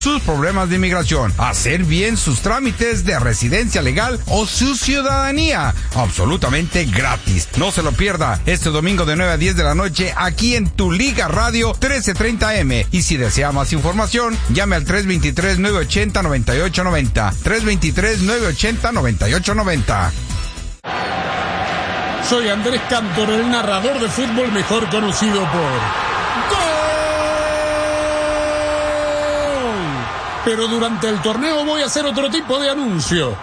sus problemas de inmigración, hacer bien sus trámites de residencia legal o su ciudadanía, absolutamente gratis. No se lo pierda este domingo de 9 a 10 de la noche aquí en Tu Liga Radio 1330M. Y si desea más información, llame al 323-980-9890. 323-980-9890. Soy Andrés Cantor, el narrador de fútbol mejor conocido por ¡Gol! Pero durante el torneo voy a hacer otro tipo de anuncio.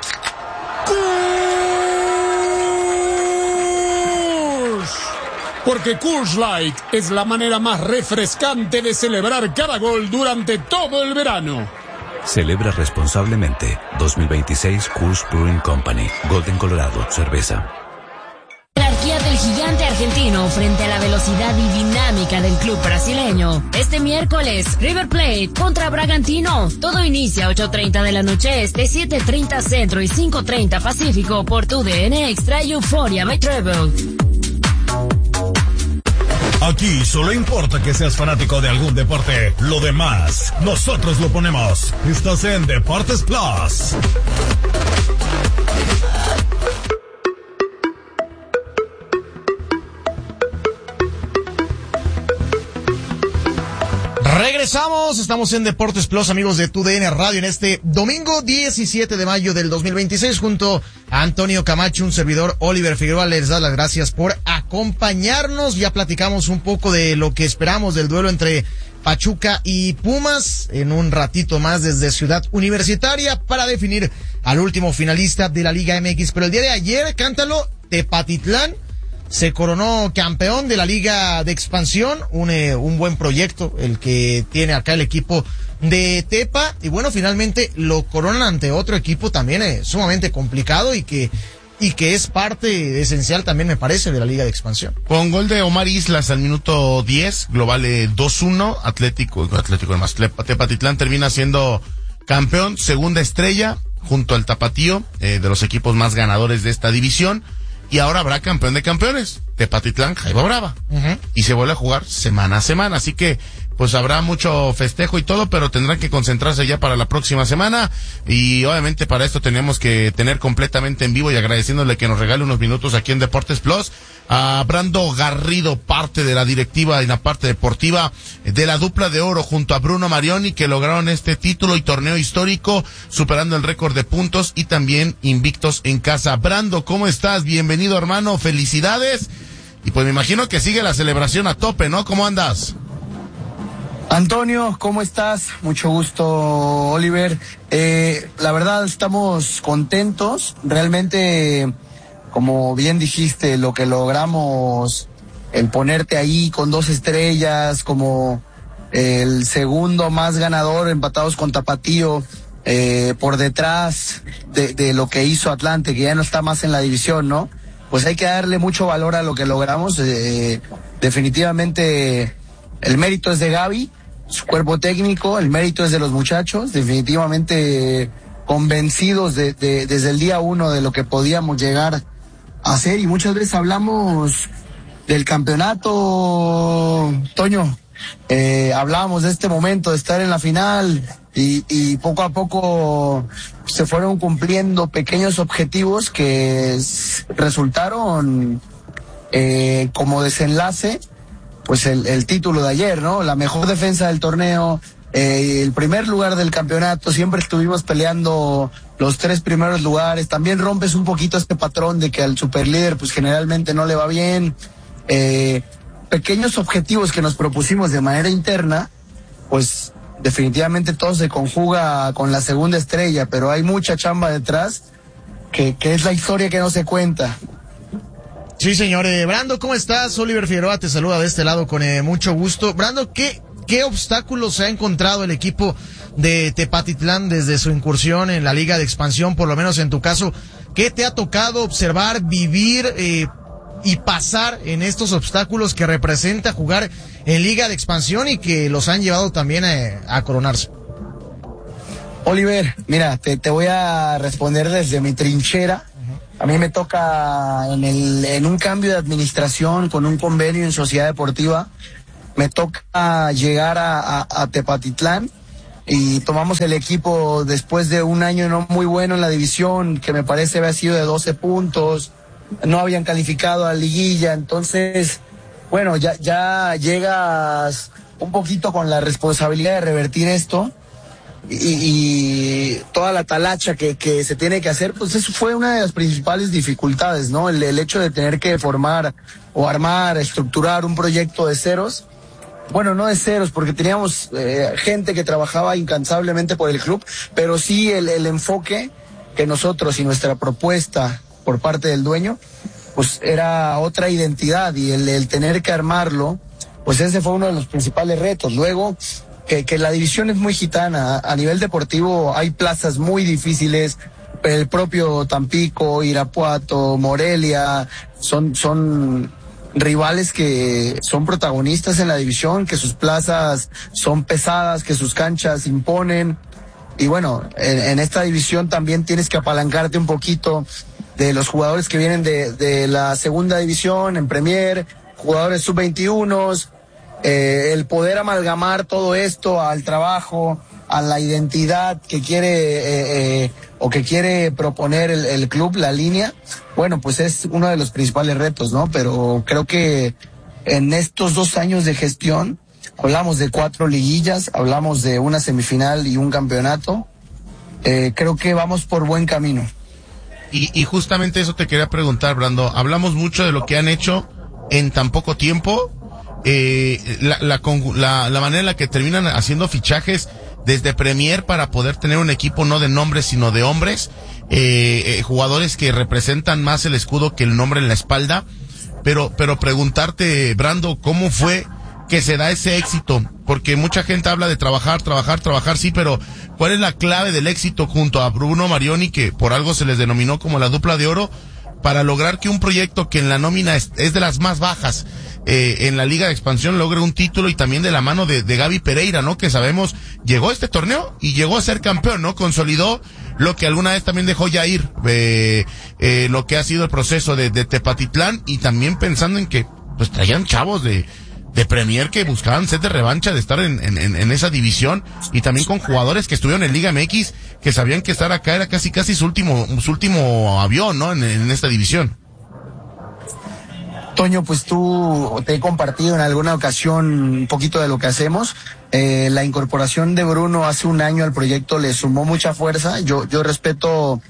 ¡Coors! Porque Coors Light es la manera más refrescante de celebrar cada gol durante todo el verano. Celebra responsablemente. 2026 Coors Brewing Company. Golden, Colorado. Cerveza. Del gigante argentino frente a la velocidad y dinámica del club brasileño. Este miércoles, River Plate contra Bragantino. Todo inicia a 8:30 de la noche este, 7:30 centro y 5:30 pacífico por TUDN Extra y Euphoria by Treble. Aquí solo importa que seas fanático de algún deporte. Lo demás, nosotros lo ponemos. Estás en Deportes Plus. Regresamos, estamos en Deportes Plus, amigos de TUDN Radio, en este domingo 17 de mayo del 2026, junto a Antonio Camacho, un servidor, Oliver Figueroa, les da las gracias por acompañarnos. Ya platicamos un poco de lo que esperamos del duelo entre Pachuca y Pumas, en un ratito más desde Ciudad Universitaria, para definir al último finalista de la Liga MX. Pero el día de ayer, cántalo, Tepatitlán se coronó campeón de la Liga de Expansión, un buen proyecto el que tiene acá el equipo de Tepa, y bueno, finalmente lo coronan ante otro equipo también sumamente complicado y que es parte esencial también, me parece, de la Liga de Expansión. Con gol de Omar Islas al minuto 10, global 2-1, Atlético además, Tepatitlán termina siendo campeón, segunda estrella, junto al Tapatío, de los equipos más ganadores de esta división. Y ahora habrá campeón de campeones, Tepatitlán, Jaiba Brava. Y se vuelve a jugar semana a semana. Así que, pues habrá mucho festejo y todo, pero tendrán que concentrarse ya para la próxima semana. Y obviamente para esto tenemos que tener completamente en vivo y agradeciéndole que nos regale unos minutos aquí en Deportes Plus a Brando Garrido, parte de la directiva y la parte deportiva de la dupla de oro junto a Bruno Marioni, que lograron este título y torneo histórico, superando el récord de puntos y también invictos en casa. Brando, ¿cómo estás? Bienvenido, hermano, felicidades. Y pues me imagino que sigue la celebración a tope, ¿no? ¿Cómo andas? Antonio, ¿cómo estás? Mucho gusto, Oliver. La verdad, estamos contentos. Realmente, como bien dijiste, lo que logramos, el ponerte ahí con 2 estrellas, como el segundo más ganador, empatados con Tapatío, por detrás de lo que hizo Atlante, que ya no está más en la división, ¿no? Pues hay que darle mucho valor a lo que logramos. Definitivamente el mérito es de Gaby, su cuerpo técnico, el mérito es de los muchachos, definitivamente convencidos desde el día 1 de lo que podíamos llegar a hacer, y muchas veces hablamos del campeonato, Toño, hablábamos de este momento de estar en la final y poco a poco se fueron cumpliendo pequeños objetivos que resultaron como desenlace, pues el título de ayer, ¿no? La mejor defensa del torneo, el primer lugar del campeonato, siempre estuvimos peleando los 3 primeros lugares. También rompes un poquito este patrón de que al superlíder pues generalmente no le va bien. Pequeños objetivos que nos propusimos de manera interna, pues definitivamente todo se conjuga con la segunda estrella, pero hay mucha chamba detrás que es la historia que no se cuenta. Sí, señor. Brando, ¿cómo estás? Oliver Figueroa te saluda de este lado con mucho gusto. Brando, ¿qué obstáculos ha encontrado el equipo de Tepatitlán desde su incursión en la Liga de Expansión, por lo menos en tu caso? ¿Qué te ha tocado observar, vivir y pasar en estos obstáculos que representa jugar en Liga de Expansión y que los han llevado también a coronarse? Oliver, mira, te voy a responder desde mi trinchera. A mí me toca en un cambio de administración con un convenio en Sociedad Deportiva, me toca llegar a Tepatitlán y tomamos el equipo después de un año no muy bueno en la división, que me parece había sido de 12 puntos, no habían calificado a la liguilla, entonces, bueno, ya llegas un poquito con la responsabilidad de revertir esto y toda la talacha que se tiene que hacer, pues eso fue una de las principales dificultades, ¿no? El hecho de tener que formar o armar, estructurar un proyecto de ceros. Bueno, no de ceros, porque teníamos gente que trabajaba incansablemente por el club, pero sí el enfoque que nosotros y nuestra propuesta por parte del dueño, pues era otra identidad, y el tener que armarlo, pues ese fue uno de los principales retos. Luego, que la división es muy gitana, a nivel deportivo hay plazas muy difíciles, el propio Tampico, Irapuato, Morelia, son rivales que son protagonistas en la división, que sus plazas son pesadas, que sus canchas imponen, y bueno, en esta división también tienes que apalancarte un poquito de los jugadores que vienen de la segunda división, en Premier, jugadores sub-21, el poder amalgamar todo esto al trabajo, a la identidad que quiere o que quiere proponer el club, la línea, bueno, pues es uno de los principales retos, ¿no? Pero creo que en estos 2 años de gestión hablamos de 4 liguillas, hablamos de una semifinal y un campeonato. Creo que vamos por buen camino. Y justamente eso te quería preguntar, Brando. Hablamos mucho de lo que han hecho en tan poco tiempo, la manera en la que terminan haciendo fichajes desde Premier para poder tener un equipo no de nombres sino de hombres, jugadores que representan más el escudo que el nombre en la espalda, pero preguntarte, Brando, ¿cómo fue que se da ese éxito? Porque mucha gente habla de trabajar, sí, pero ¿cuál es la clave del éxito junto a Bruno Marioni, que por algo se les denominó como la dupla de oro, para lograr que un proyecto que en la nómina es de las más bajas en la Liga de Expansión logre un título, y también de la mano de Gaby Pereira, ¿no? Que sabemos, llegó a este torneo y llegó a ser campeón, ¿no? Consolidó lo que alguna vez también dejó ya ir, lo que ha sido el proceso de Tepatitlán, y también pensando en que pues traían chavos de Premier que buscaban set de revancha de estar en esa división, y también con jugadores que estuvieron en Liga MX que sabían que estar acá era casi su último avión, ¿no? En esta división. Toño, pues tú te he compartido en alguna ocasión un poquito de lo que hacemos. La incorporación de Bruno hace un año al proyecto le sumó mucha fuerza. Yo respeto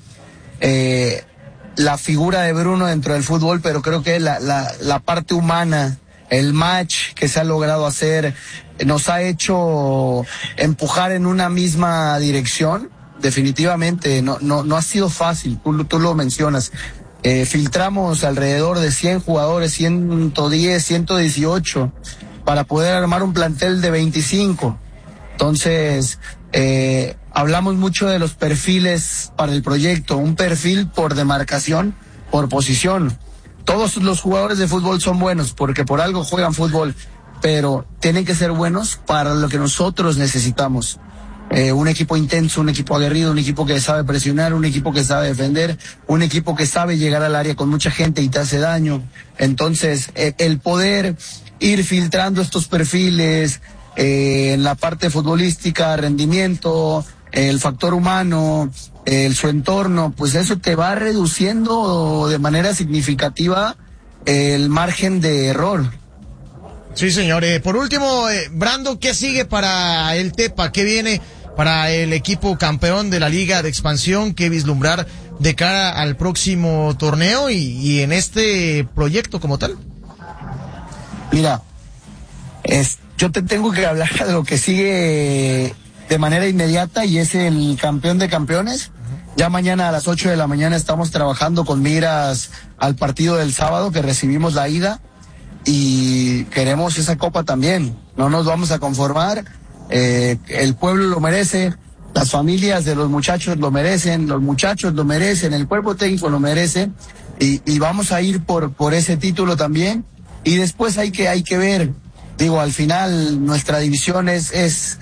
la figura de Bruno dentro del fútbol, pero creo que la parte humana, el match que se ha logrado hacer, nos ha hecho empujar en una misma dirección. Definitivamente no ha sido fácil, tú lo mencionas. Filtramos alrededor de 100 jugadores, 110, 118, para poder armar un plantel de 25. Entonces, hablamos mucho de los perfiles para el proyecto, un perfil por demarcación, por posición. Todos los jugadores de fútbol son buenos porque por algo juegan fútbol, pero tienen que ser buenos para lo que nosotros necesitamos. Un equipo intenso, un equipo aguerrido, un equipo que sabe presionar, un equipo que sabe defender, un equipo que sabe llegar al área con mucha gente y te hace daño. Entonces, el poder ir filtrando estos perfiles en la parte futbolística, rendimiento, el factor humano, su entorno, pues eso te va reduciendo de manera significativa el margen de error. Sí, señor. Por último, Brando, ¿qué sigue para el Tepa? ¿Qué viene para el equipo campeón de la Liga de Expansión? ¿Qué vislumbrar de cara al próximo torneo y en este proyecto como tal? Mira, yo te tengo que hablar de lo que sigue de manera inmediata, y es el campeón de campeones. Ya mañana a las 8 de la mañana estamos trabajando con miras al partido del sábado, que recibimos la ida, y queremos esa copa también. No nos vamos a conformar. El pueblo lo merece, las familias de los muchachos lo merecen, los muchachos lo merecen, el cuerpo técnico lo merece, y vamos a ir por ese título también. Y después hay que ver, digo, al final nuestra división es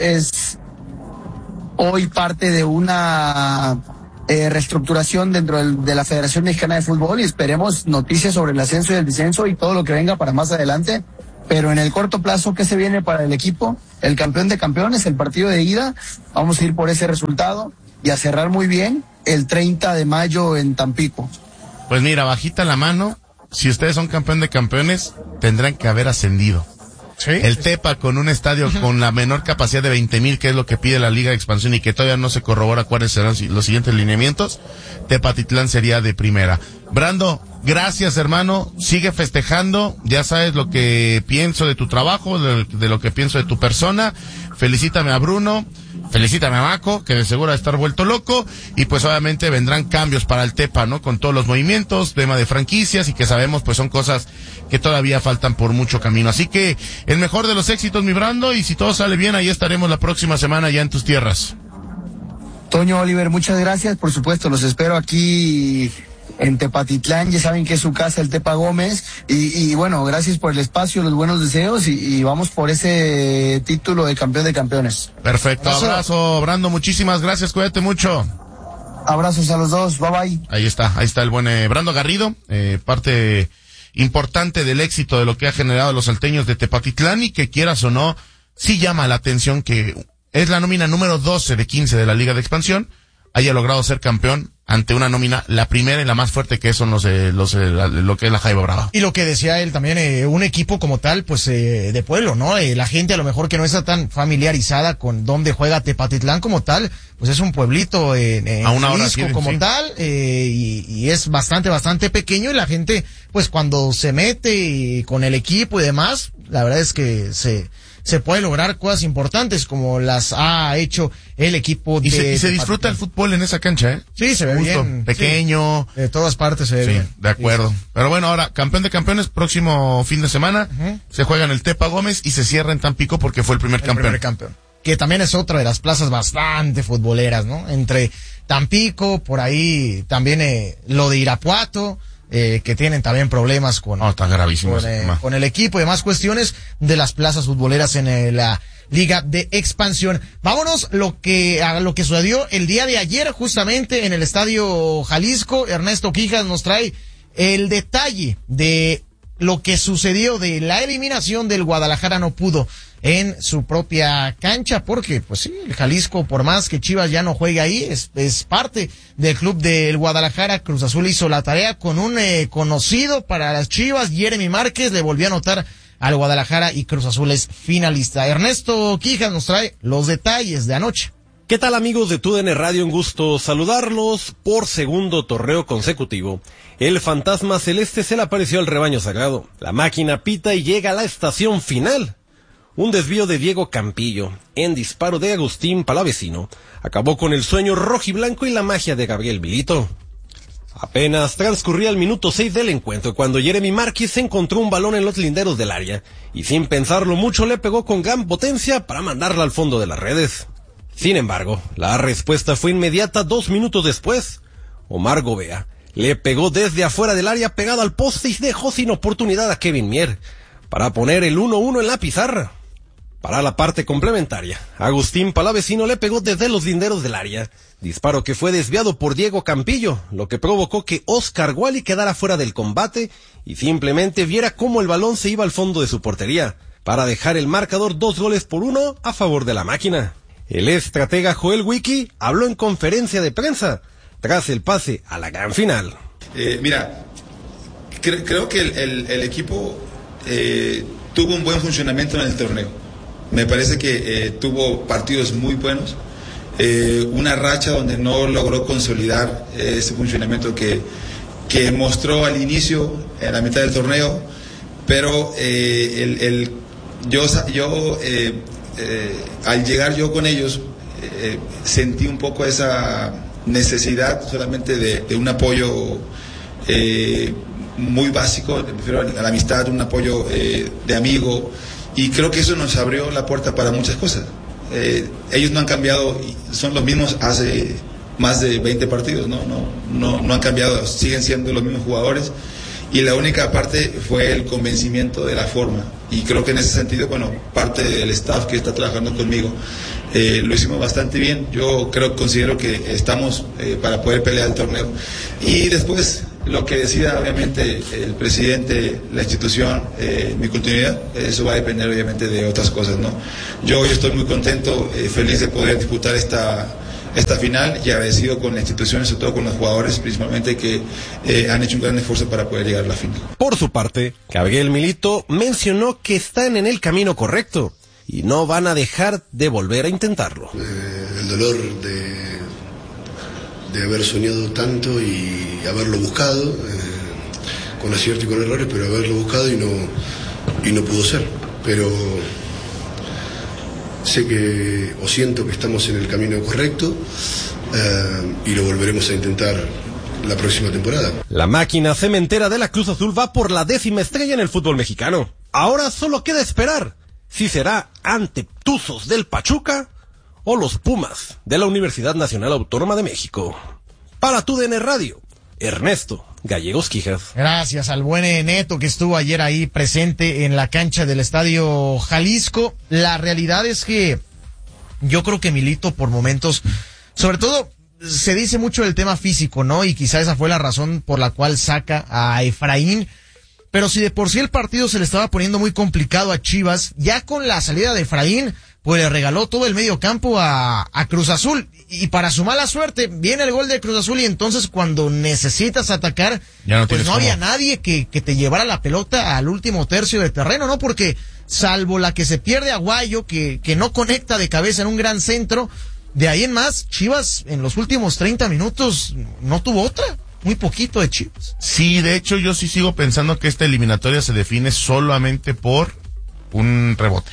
hoy parte de una reestructuración dentro de la Federación Mexicana de Fútbol, y esperemos noticias sobre el ascenso y el descenso y todo lo que venga para más adelante, pero en el corto plazo, ¿qué se viene para el equipo? El campeón de campeones, el partido de ida, vamos a ir por ese resultado y a cerrar muy bien el 30 de mayo en Tampico. Pues mira, bajita la mano, si ustedes son campeón de campeones, tendrán que haber ascendido. ¿Sí? El Tepa con un estadio con la menor capacidad de 20,000, que es lo que pide la Liga de Expansión y que todavía no se corrobora cuáles serán los siguientes lineamientos, Tepatitlán sería de primera. Brando, gracias hermano, sigue festejando, ya sabes lo que pienso de tu trabajo, de lo que pienso de tu persona, felicítame a Bruno, felicítame a Maco, que de seguro va a estar vuelto loco, y pues obviamente vendrán cambios para el Tepa, ¿no? Con todos los movimientos, tema de franquicias, y que sabemos pues son cosas que todavía faltan por mucho camino. Así que el mejor de los éxitos, mi Brando, y si todo sale bien, ahí estaremos la próxima semana ya en tus tierras. Toño, Oliver, muchas gracias, por supuesto, los espero aquí en Tepatitlán, ya saben que es su casa, el Tepa Gómez, y bueno, gracias por el espacio, los buenos deseos, y vamos por ese título de campeón de campeones. Perfecto, abrazo, Brando, muchísimas gracias, cuídate mucho. Abrazos a los dos, bye bye. Ahí está el buen Brando Garrido, parte importante del éxito de lo que ha generado los salteños de Tepatitlán, y que quieras o no, sí llama la atención que es la nómina número 12 de 15 de la Liga de Expansión, haya logrado ser campeón ante una nómina, la primera y la más fuerte, que son lo que es la Jaiba Brava. Y lo que decía él también, un equipo como tal, pues de pueblo, ¿no? La gente a lo mejor que no está tan familiarizada con dónde juega Tepatitlán como tal, pues es un pueblito en a una hora Jalisco como tal, y es bastante pequeño, y la gente, pues cuando se mete con el equipo y demás, la verdad es que se puede lograr cosas importantes como las ha hecho el equipo de... Y se disfruta el fútbol en esa cancha, ¿eh? Sí, se ve justo, bien. Pequeño. Sí, de todas partes se ve bien. De acuerdo. Sí. Pero bueno, ahora, campeón de campeones, próximo fin de semana, se juega en el Tepa Gómez y se cierra en Tampico porque fue el primer campeón. Que también es otra de las plazas bastante futboleras, ¿no? Entre Tampico, por ahí también lo de Irapuato, que tienen también problemas con el equipo y demás cuestiones de las plazas futboleras en la Liga de Expansión. Vámonos a lo que sucedió el día de ayer justamente en el Estadio Jalisco. Ernesto Quijas nos trae el detalle de lo que sucedió de la eliminación del Guadalajara. No pudo en su propia cancha, porque pues sí, el Jalisco, por más que Chivas ya no juegue ahí, es parte del club del Guadalajara. Cruz Azul hizo la tarea con un conocido para las Chivas, Jeremy Márquez, le volvió a anotar al Guadalajara y Cruz Azul es finalista. Ernesto Quijas nos trae los detalles de anoche. ¿Qué tal, amigos de TUDN Radio? Un gusto saludarlos por segundo torneo consecutivo. El fantasma celeste se le apareció al rebaño sagrado. La máquina pita y llega a la estación final. Un desvío de Diego Campillo, en disparo de Agustín Palavecino, acabó con el sueño rojiblanco y la magia de Gabriel Milito. Apenas transcurría el minuto 6 del encuentro cuando Jeremy Márquez encontró un balón en los linderos del área y sin pensarlo mucho le pegó con gran potencia para mandarla al fondo de las redes. Sin embargo, la respuesta fue inmediata 2 minutos después. Omar Gobea le pegó desde afuera del área pegado al poste y dejó sin oportunidad a Kevin Mier para poner el 1-1 en la pizarra. Para la parte complementaria, Agustín Palavecino le pegó desde los linderos del área, disparo que fue desviado por Diego Campillo, lo que provocó que Oscar Wally quedara fuera del combate y simplemente viera cómo el balón se iba al fondo de su portería, para dejar el marcador 2-1 a favor de la máquina. El estratega Joel Wiki habló en conferencia de prensa tras el pase a la gran final. Creo que el equipo tuvo un buen funcionamiento en el torneo. Me parece que tuvo partidos muy buenos, una racha donde no logró consolidar ese funcionamiento que mostró al inicio, en la mitad del torneo, pero al llegar yo con ellos sentí un poco esa necesidad solamente de un apoyo muy básico, me refiero a la amistad, un apoyo de amigo. Y creo que eso nos abrió la puerta para muchas cosas. Ellos no han cambiado, son los mismos hace más de 20 partidos, no han cambiado, siguen siendo los mismos jugadores. Y la única parte fue el convencimiento de la forma. Y creo que en ese sentido, parte del staff que está trabajando conmigo, lo hicimos bastante bien. Yo considero que estamos para poder pelear el torneo. Y después, lo que decida obviamente el presidente, la institución, mi continuidad, eso va a depender obviamente de otras cosas, ¿no? Yo hoy estoy muy contento, feliz de poder disputar esta final y agradecido con la institución, sobre todo con los jugadores, principalmente que han hecho un gran esfuerzo para poder llegar a la final. Por su parte, Gabriel Milito mencionó que están en el camino correcto y no van a dejar de volver a intentarlo. El dolor de haber soñado tanto y haberlo buscado, con acierto y con errores, pero haberlo buscado y no pudo ser. Pero sé que, o siento que estamos en el camino correcto, y lo volveremos a intentar la próxima temporada. La máquina cementera de la Cruz Azul va por la 10ª estrella en el fútbol mexicano. Ahora solo queda esperar si será ante Tuzos del Pachuca o los Pumas de la Universidad Nacional Autónoma de México. Para TUDN Radio, Ernesto Gallegos Quijas. Gracias al buen Neto que estuvo ayer ahí presente en la cancha del Estadio Jalisco. La realidad es que yo creo que Milito por momentos, sobre todo se dice mucho del tema físico, ¿no? Y quizá esa fue la razón por la cual saca a Efraín. Pero si de por sí el partido se le estaba poniendo muy complicado a Chivas, ya con la salida de Efraín, pues le regaló todo el medio campo a Cruz Azul. Y para su mala suerte, viene el gol de Cruz Azul y entonces cuando necesitas atacar, pues no había nadie que te llevara la pelota al último tercio de terreno, ¿no? Porque salvo la que se pierde Aguayo, que no conecta de cabeza en un gran centro, de ahí en más, Chivas en los últimos 30 minutos no tuvo otra. Muy poquito de Chivas. Sí, de hecho yo sí sigo pensando que esta eliminatoria se define solamente por un rebote,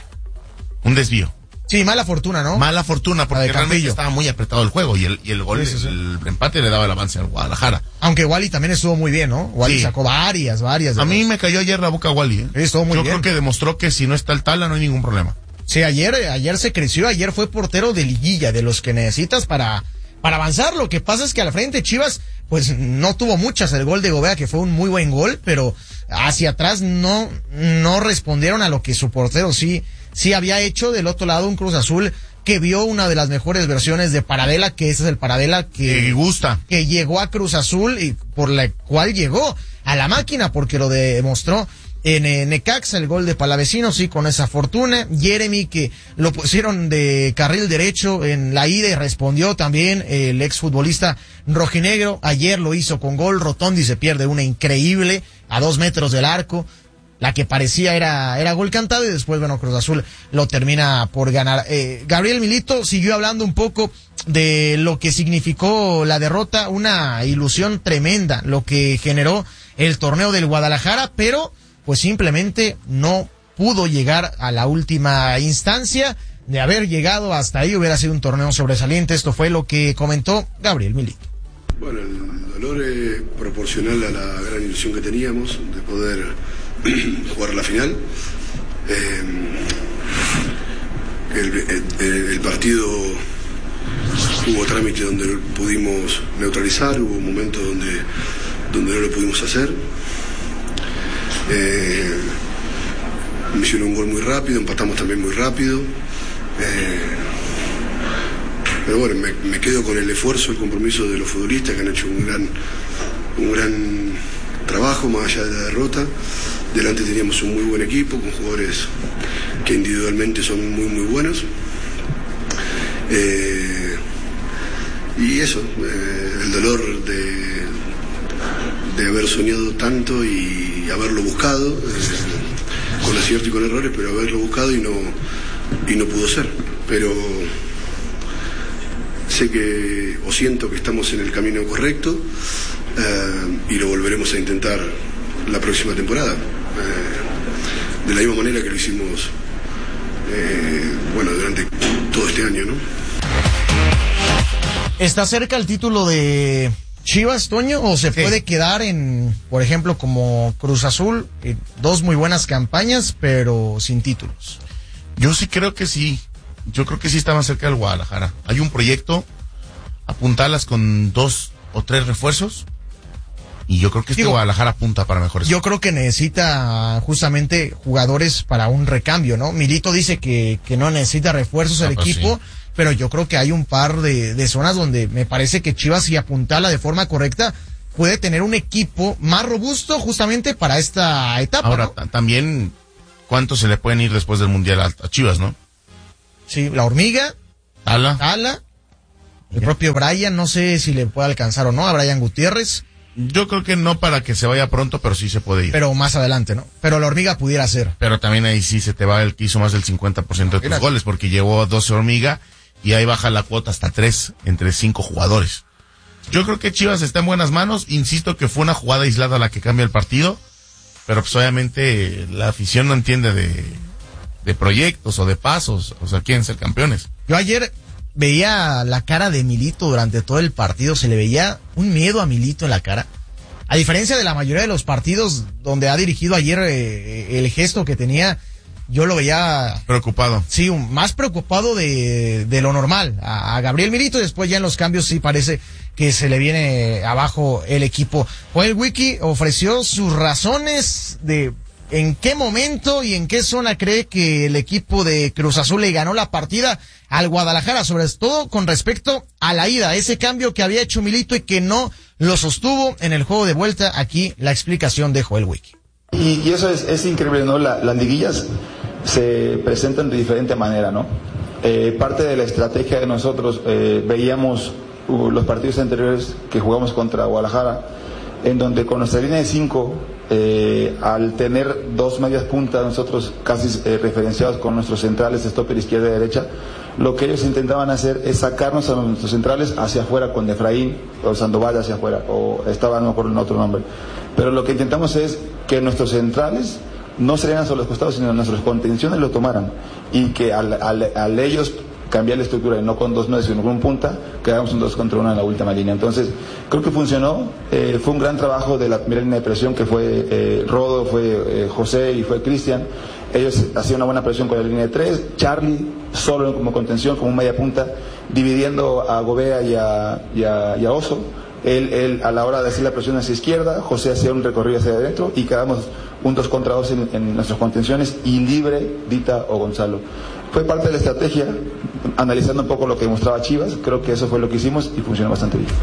un desvío. Sí, mala fortuna, ¿no? Mala fortuna, porque realmente estaba muy apretado el juego y el gol, el empate le daba el avance al Guadalajara. Aunque Wally también estuvo muy bien, ¿no? Wally sacó varias. A mí me cayó ayer la boca Wally, ¿eh? Sí, estuvo muy bien. Yo creo que demostró que si no está el Tala no hay ningún problema. Sí, ayer se creció, ayer fue portero de liguilla, de los que necesitas para avanzar. Lo que pasa es que al frente Chivas pues no tuvo muchas. El gol de Gobea, que fue un muy buen gol, pero hacia atrás no respondieron a lo que su portero sí había hecho. Del otro lado, un Cruz Azul que vio una de las mejores versiones de Paradela, que ese es el Paradela que llegó a Cruz Azul y por la cual llegó a la máquina, porque lo demostró en Necaxa, el gol de Palavecino, sí, con esa fortuna. Jeremy, que lo pusieron de carril derecho en la ida y respondió también el exfutbolista rojinegro. Ayer lo hizo con gol. Rotondi se pierde una increíble a 2 metros del arco. La que parecía era gol cantado y después, bueno, Cruz Azul lo termina por ganar. Gabriel Milito siguió hablando un poco de lo que significó la derrota, una ilusión tremenda, lo que generó el torneo del Guadalajara, pero pues simplemente no pudo llegar a la última instancia. De haber llegado hasta ahí hubiera sido un torneo sobresaliente. Esto fue lo que comentó Gabriel Milito. Bueno, el dolor es proporcional a la gran ilusión que teníamos de poder jugar la final. El partido hubo trámites donde lo pudimos neutralizar, hubo momentos donde no lo pudimos hacer. Me hicieron un gol muy rápido, empatamos también muy rápido, pero bueno, me quedo con el esfuerzo, el compromiso de los futbolistas que han hecho un gran trabajo más allá de la derrota. Delante teníamos un muy buen equipo con jugadores que individualmente son muy muy buenos, y eso, el dolor de haber soñado tanto y haberlo buscado, con acierto y con errores, pero haberlo buscado y no pudo ser. Pero sé que, o siento que estamos en el camino correcto, y lo volveremos a intentar la próxima temporada, de la misma manera que lo hicimos durante todo este año, ¿no? ¿Está cerca el título de Chivas, Toño, o se puede quedar en, por ejemplo, como Cruz Azul, 2 muy buenas campañas, pero sin títulos? Yo sí creo que sí. Yo creo que sí está más cerca del Guadalajara. Hay un proyecto, apuntarlas con 2 o 3 refuerzos, y yo creo que Guadalajara apunta para mejores. Yo creo que necesita justamente jugadores para un recambio, ¿no? Milito dice que no necesita refuerzos el equipo, sí, pero yo creo que hay un par de zonas donde me parece que Chivas, si apuntala de forma correcta, puede tener un equipo más robusto justamente para esta etapa. Ahora, ¿no? También, ¿cuántos se le pueden ir después del Mundial a Chivas, no? Sí, la Hormiga, Tala, el propio Brian, no sé si le puede alcanzar o no, a Brian Gutiérrez. Yo creo que no para que se vaya pronto, pero sí se puede ir. Pero más adelante, ¿no? Pero la Hormiga pudiera ser. Pero también ahí sí se te va el que hizo más del 50% de tus goles, porque llevó 12 Hormiga y ahí baja la cuota hasta 3 entre 5 jugadores. Yo creo que Chivas está en buenas manos. Insisto que fue una jugada aislada la que cambia el partido, pero pues obviamente la afición no entiende de proyectos o de pasos, o sea, quieren ser campeones. Yo ayer veía la cara de Milito durante todo el partido, se le veía un miedo a Milito en la cara. A diferencia de la mayoría de los partidos donde ha dirigido ayer, el gesto que tenía, yo lo veía preocupado. Sí, más preocupado de lo normal a Gabriel Milito, y después ya en los cambios sí parece que se le viene abajo el equipo. Joel Wiki ofreció sus razones de en qué momento y en qué zona cree que el equipo de Cruz Azul le ganó la partida al Guadalajara, sobre todo con respecto a la ida, ese cambio que había hecho Milito y que no lo sostuvo en el juego de vuelta. Aquí la explicación de Joel Wiki. Y eso es increíble, ¿no? Las liguillas se presentan de diferente manera, ¿no? Parte de la estrategia de nosotros, veíamos los partidos anteriores que jugamos contra Guadalajara, en donde con nuestra línea de 5, al tener 2 medias puntas, nosotros casi referenciados con nuestros centrales, stopper izquierda y derecha, lo que ellos intentaban hacer es sacarnos a nuestros centrales hacia afuera con Efraín o Sandoval hacia afuera, o estaba, no me acuerdo el otro nombre, pero lo que intentamos es que nuestros centrales no salieran hacia los costados, sino nuestras contenciones lo tomaran, y que al ellos cambiar la estructura y no con 2 medios sino con un punta, quedamos un 2 contra 1 en la última línea. Entonces creo que funcionó. Fue un gran trabajo de la primera línea de presión, que fue Rodo, fue José y fue Cristian. Ellos hacían una buena presión con la línea de 3, Charlie solo como contención, como un media punta, dividiendo a Gobea y a Oso. Él a la hora de hacer la presión hacia izquierda, José hacía un recorrido hacia adentro, y quedamos un 2 contra 2 en nuestras contenciones, y libre Dita o Gonzalo. Fue parte de la estrategia, analizando un poco lo que mostraba Chivas. Creo que eso fue lo que hicimos y funcionó bastante bien.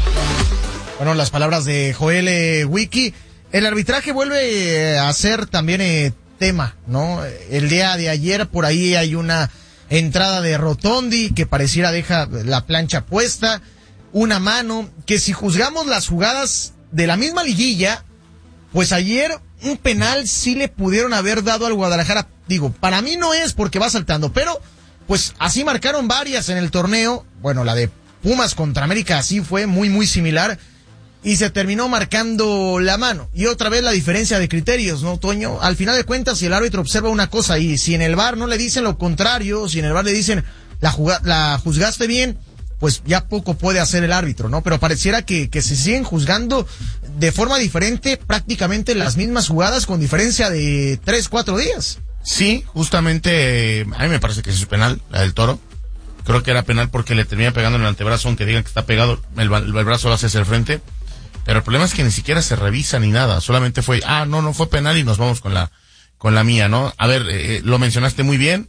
Bueno, las palabras de Joel Wiki. El arbitraje vuelve a ser también tema, ¿no? El día de ayer por ahí hay una entrada de Rotondi que pareciera deja la plancha puesta, una mano, que si juzgamos las jugadas de la misma liguilla, pues ayer un penal sí le pudieron haber dado al Guadalajara. Digo, para mí no es porque va saltando, pero pues así marcaron varias en el torneo. Bueno, la de Pumas contra América así fue muy similar, y se terminó marcando la mano. Y otra vez la diferencia de criterios, ¿no, Toño? Al final de cuentas, si el árbitro observa una cosa y si en el VAR no le dicen lo contrario, si en el VAR le dicen la juzgaste bien, pues ya poco puede hacer el árbitro, ¿no? Pero pareciera que se siguen juzgando de forma diferente prácticamente las mismas jugadas con diferencia de 3-4 días. Sí, justamente a mí me parece que es penal, la del Toro. Creo que era penal porque le termina pegando en el antebrazo, aunque digan que está pegado, el brazo lo hace hacia el frente. Pero el problema es que ni siquiera se revisa ni nada, solamente fue, no fue penal y nos vamos con la mía, ¿no? A ver, lo mencionaste muy bien.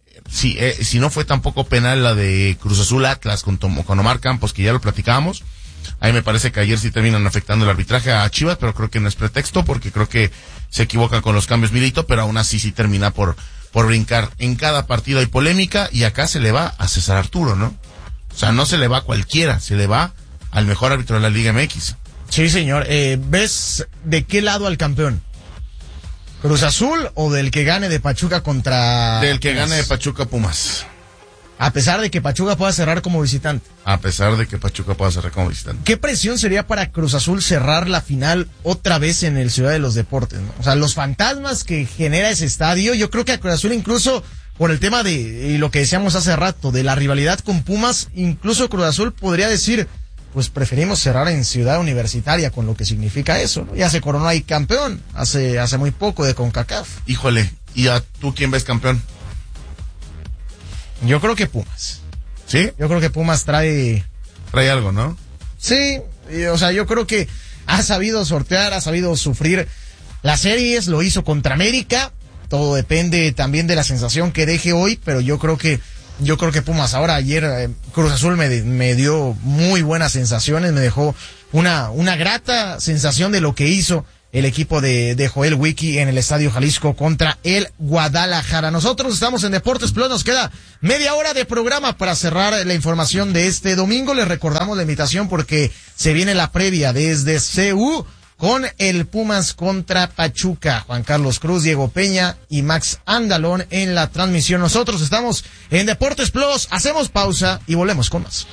Si no fue tampoco penal la de Cruz Azul Atlas con Omar Campos, que ya lo platicábamos. Ahí me parece que ayer sí terminan afectando el arbitraje a Chivas, pero creo que no es pretexto, porque creo que se equivocan con los cambios Milito, pero aún así sí termina por brincar. En cada partido hay polémica, y acá se le va a César Arturo, ¿no? O sea, no se le va a cualquiera, se le va al mejor árbitro de la Liga MX. Sí, señor. ¿Ves de qué lado al campeón? ¿Cruz Azul o del que gane de Pachuca contra... Del que gane de Pachuca Pumas. A pesar de que Pachuca pueda cerrar como visitante. A pesar de que Pachuca pueda cerrar como visitante. ¿Qué presión sería para Cruz Azul cerrar la final otra vez en el Ciudad de los Deportes, ¿no? O sea, los fantasmas que genera ese estadio, yo creo que a Cruz Azul incluso por el tema de lo que decíamos hace rato, de la rivalidad con Pumas, incluso Cruz Azul podría decir, pues preferimos cerrar en Ciudad Universitaria, con lo que significa eso, ¿no? Ya se coronó ahí campeón hace muy poco de CONCACAF. Híjole, ¿y a tú quién ves campeón? Yo creo que Pumas. ¿Sí? Yo creo que Pumas trae algo, ¿no? Sí, o sea, yo creo que ha sabido sortear, ha sabido sufrir las series, lo hizo contra América. Todo depende también de la sensación que deje hoy, pero yo creo que yo creo que Pumas ahora, ayer Cruz Azul me dio muy buenas sensaciones, me dejó una grata sensación de lo que hizo el equipo de Joel Wiki en el Estadio Jalisco contra el Guadalajara. Nosotros estamos en Deportes Plus, nos queda media hora de programa para cerrar la información de este domingo. Les recordamos la invitación porque se viene la previa desde CU con el Pumas contra Pachuca. Juan Carlos Cruz, Diego Peña y Max Andalón en la transmisión. Nosotros estamos en Deportes Plus, hacemos pausa y volvemos con más.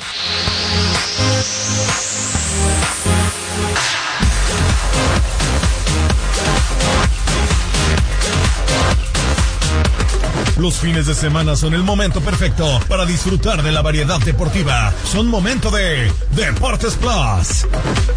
Los fines de semana son el momento perfecto para disfrutar de la variedad deportiva. Son momento de Deportes Plus.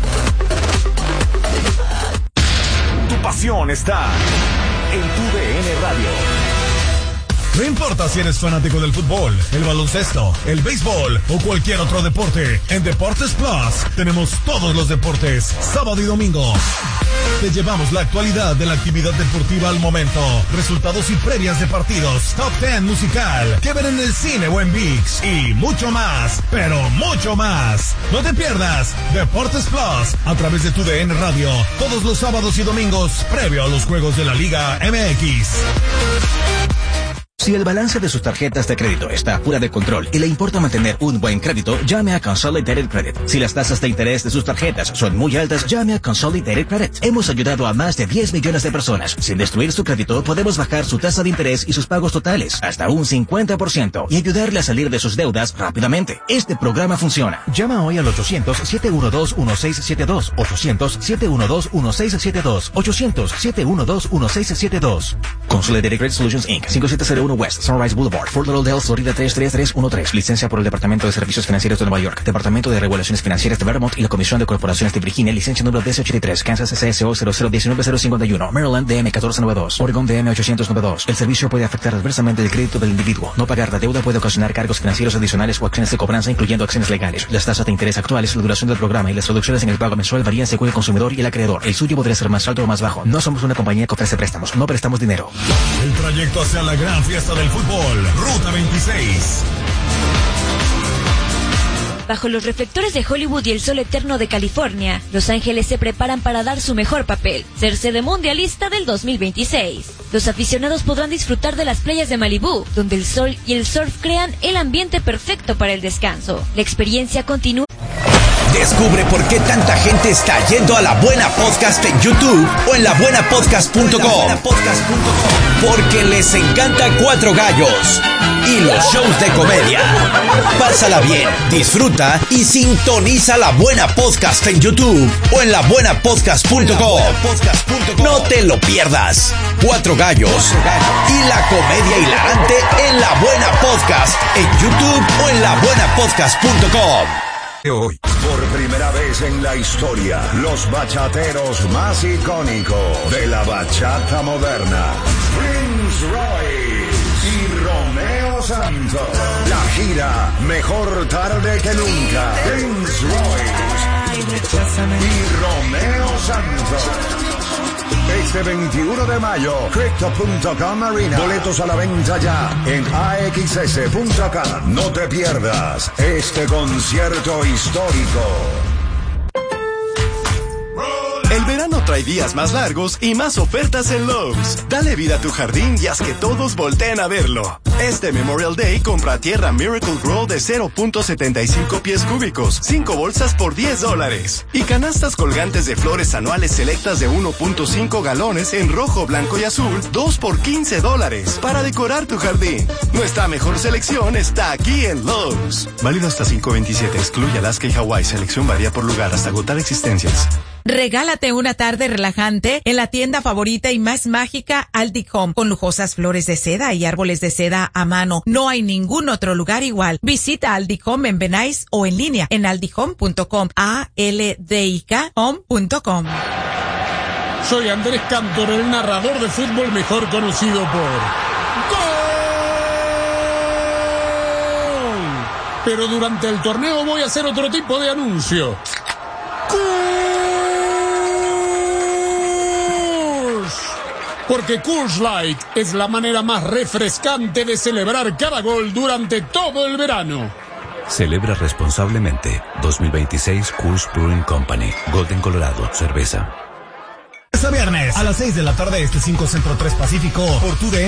Tu pasión está en tu DN Radio. No importa si eres fanático del fútbol, el baloncesto, el béisbol o cualquier otro deporte, en Deportes Plus tenemos todos los deportes, sábado y domingo. Te llevamos la actualidad de la actividad deportiva al momento, resultados y previas de partidos, top 10 musical, que ver en el cine o en ViX y mucho más, pero mucho más. No te pierdas Deportes Plus a través de tu DN Radio, todos los sábados y domingos, previo a los juegos de la Liga MX. Si el balance de sus tarjetas de crédito está fuera de control y le importa mantener un buen crédito, llame a Consolidated Credit. Si las tasas de interés de sus tarjetas son muy altas, llame a Consolidated Credit. Hemos ayudado a más de 10 millones de personas. Sin destruir su crédito, podemos bajar su tasa de interés y sus pagos totales hasta un 50% y ayudarle a salir de sus deudas rápidamente. Este programa funciona. Llama hoy al 800-712-1672. 800-712-1672. 800-712-1672. Consolidated Credit Solutions Inc. 5701 West Sunrise Boulevard, Fort Lauderdale, Florida 33313. Licencia por el Departamento de Servicios Financieros de Nueva York, Departamento de Regulaciones Financieras de Vermont y la Comisión de Corporaciones de Virginia. Licencia número 1083. Kansas CSO 0019051. Maryland DM 1492. Oregon DM 892. El servicio puede afectar adversamente el crédito del individuo. No pagar la deuda puede ocasionar cargos financieros adicionales o acciones de cobranza, incluyendo acciones legales. Las tasas de interés actuales, la duración del programa y las reducciones en el pago mensual varían según el consumidor y el acreedor. El suyo podría ser más alto o más bajo. No somos una compañía que ofrece préstamos. No prestamos dinero. El trayecto hacia la gran fiesta del fútbol, Ruta 26. Bajo los reflectores de Hollywood y el sol eterno de California, Los Ángeles se preparan para dar su mejor papel, ser sede mundialista del 2026. Los aficionados podrán disfrutar de las playas de Malibú, donde el sol y el surf crean el ambiente perfecto para el descanso. La experiencia continúa. Descubre por qué tanta gente está yendo a La Buena Podcast en YouTube o en labuenapodcast.com. Porque les encanta Cuatro Gallos y los shows de comedia. Pásala bien, disfruta y sintoniza La Buena Podcast en YouTube o en labuenapodcast.com. No te lo pierdas. Cuatro Gallos y la comedia hilarante en La Buena Podcast en YouTube o en labuenapodcast.com. Hoy, por primera vez en la historia, los bachateros más icónicos de la bachata moderna, Prince Royce y Romeo Santos. La gira Mejor Tarde que Nunca. Prince Royce y Romeo Santos. Este 21 de mayo, Crypto.com Arena. Boletos a la venta ya en AXS.com. No te pierdas este concierto histórico. El verano trae días más largos y más ofertas en Lowe's. Dale vida a tu jardín y haz que todos volteen a verlo. Este Memorial Day compra tierra Miracle Grow de 0.75 pies cúbicos, 5 bolsas por $10. Y canastas colgantes de flores anuales selectas de 1.5 galones en rojo, blanco y azul, 2 por $15 para decorar tu jardín. Nuestra mejor selección está aquí en Lowe's. Válido hasta 5/27. Excluye Alaska y Hawái. Selección varía por lugar hasta agotar existencias. Regálate una tarde relajante en la tienda favorita y más mágica Aldi Home, con lujosas flores de seda y árboles de seda a mano. No hay ningún otro lugar igual. Visita Aldi Home en Benais o en línea en aldihome.com. ALDIK.com. Soy Andrés Cantor, el narrador de fútbol mejor conocido por ¡Gol! Pero durante el torneo voy a hacer otro tipo de anuncio. Porque Coors Light es la manera más refrescante de celebrar cada gol durante todo el verano. Celebra responsablemente. 2026 Coors Brewing Company. Golden, Colorado. Cerveza. Este viernes a las 6 de la tarde, 5 Centro 3 Pacífico, por TUDN